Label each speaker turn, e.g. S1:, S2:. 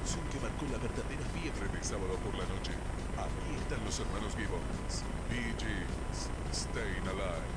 S1: canción que marcó la verdadera fiebre de sábado por la noche. Aquí están los hermanos Gibbons. Bee Gees, Staying Alive.